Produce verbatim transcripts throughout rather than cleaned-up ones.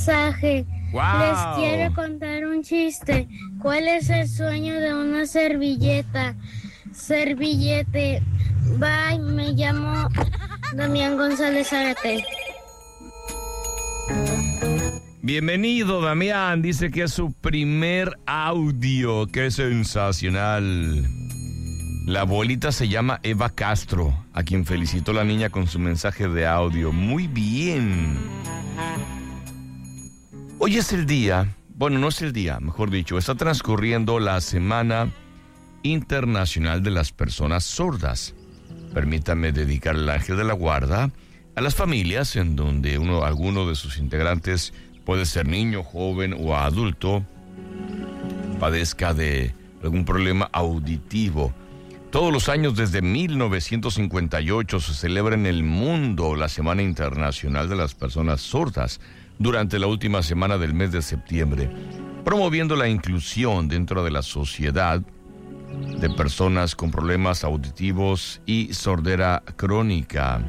mensaje. Wow. Les quiero contar un chiste. ¿Cuál es el sueño de una servilleta? Servillete. Bye, me llamo Damián González Zárate. Bienvenido, Damián. Dice que es su primer audio. ¡Qué sensacional! La abuelita se llama Eva Castro, a quien felicitó la niña con su mensaje de audio. Muy bien. Hoy es el día, bueno, no es el día, mejor dicho, está transcurriendo la Semana Internacional de las Personas Sordas. Permítame dedicar el ángel de la guarda a las familias en donde uno, alguno de sus integrantes, puede ser niño, joven o adulto, padezca de algún problema auditivo. Todos los años desde mil novecientos cincuenta y ocho se celebra en el mundo la Semana Internacional de las Personas Sordas durante la última semana del mes de septiembre, promoviendo la inclusión dentro de la sociedad de personas con problemas auditivos y sordera crónica.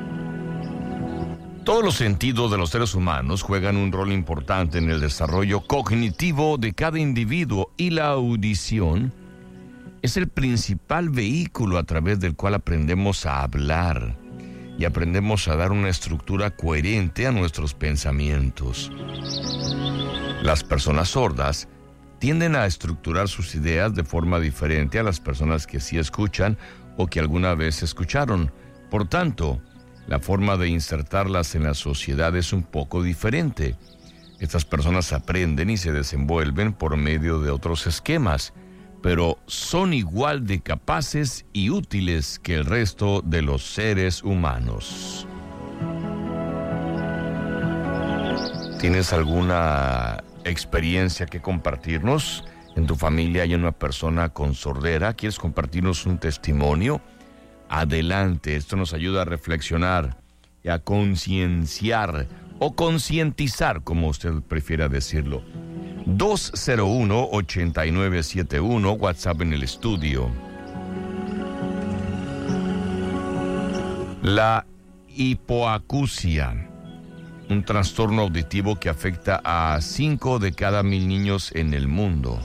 Todos los sentidos de los seres humanos juegan un rol importante en el desarrollo cognitivo de cada individuo y la audición es el principal vehículo a través del cual aprendemos a hablar y aprendemos a dar una estructura coherente a nuestros pensamientos. Las personas sordas tienden a estructurar sus ideas de forma diferente a las personas que sí escuchan o que alguna vez escucharon. Por tanto, la forma de insertarlas en la sociedad es un poco diferente. Estas personas aprenden y se desenvuelven por medio de otros esquemas, pero son igual de capaces y útiles que el resto de los seres humanos. ¿Tienes alguna experiencia que compartirnos? ¿En tu familia hay una persona con sordera? ¿Quieres compartirnos un testimonio? Adelante, esto nos ayuda a reflexionar y a concienciar o concientizar, como usted prefiera decirlo. dos cero uno, ocho nueve siete uno, WhatsApp en el estudio. La hipoacusia, un trastorno auditivo que afecta a cinco de cada mil niños en el mundo.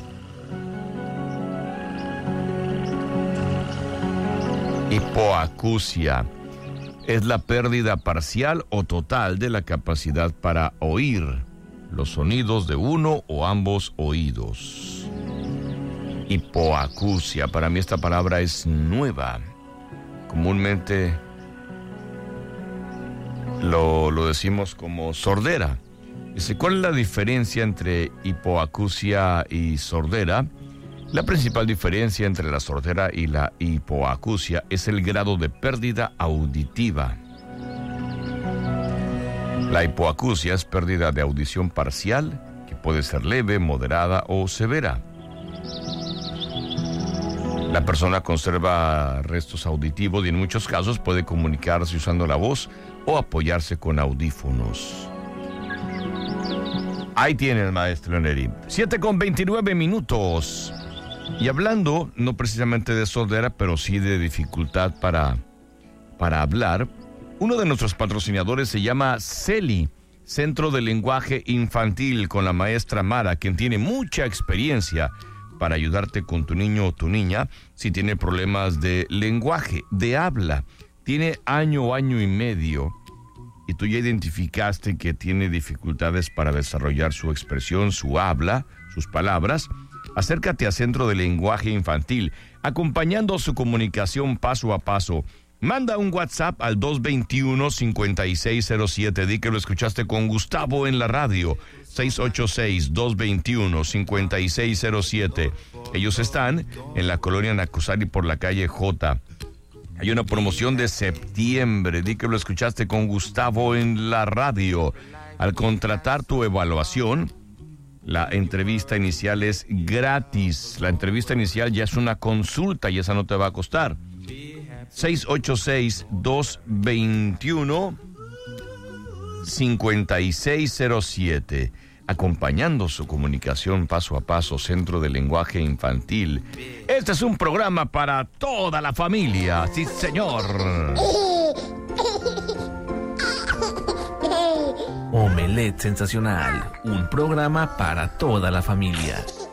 Hipoacusia es la pérdida parcial o total de la capacidad para oír los sonidos de uno o ambos oídos. Hipoacusia, para mí esta palabra es nueva. Comúnmente lo, lo decimos como sordera. Dice, ¿cuál es la diferencia entre hipoacusia y sordera? La principal diferencia entre la sordera y la hipoacusia es el grado de pérdida auditiva. La hipoacusia es pérdida de audición parcial, que puede ser leve, moderada o severa. La persona conserva restos auditivos y en muchos casos puede comunicarse usando la voz o apoyarse con audífonos. Ahí tienes, maestro Neri. siete con veintinueve minutos. Y hablando, no precisamente de sordera, pero sí de dificultad para, para hablar, uno de nuestros patrocinadores se llama CELI, Centro de Lenguaje Infantil, con la maestra Mara, quien tiene mucha experiencia para ayudarte con tu niño o tu niña si tiene problemas de lenguaje, de habla. Tiene año o año y medio y tú ya identificaste que tiene dificultades para desarrollar su expresión, su habla, sus palabras. Acércate a Centro de Lenguaje Infantil, acompañando su comunicación paso a paso. Manda un WhatsApp al dos dos uno, cinco seis cero siete. Di que lo escuchaste con Gustavo en la radio. seis ocho seis, dos dos uno, cinco seis cero siete. Ellos están en la colonia Nacosari por la calle J. Hay una promoción de septiembre. Di que lo escuchaste con Gustavo en la radio. Al contratar tu evaluación, la entrevista inicial es gratis. La entrevista inicial ya es una consulta y esa no te va a costar. seis ocho seis, dos dos uno, cinco seis cero siete. Acompañando su comunicación paso a paso, Centro de Lenguaje Infantil. Este es un programa para toda la familia. Sí, señor. Omelette. L E D Sensacional, un programa para toda la familia.